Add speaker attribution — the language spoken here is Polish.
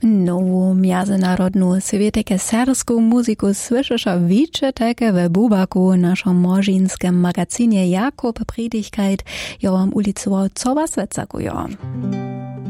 Speaker 1: Nowu międzynarodną swietekę serbską muzyku słyszysz wicze takie w Bubaku naszym morzinskim magazynie Jakub Priedigkeit, ja wam ulicował, co was zacakują.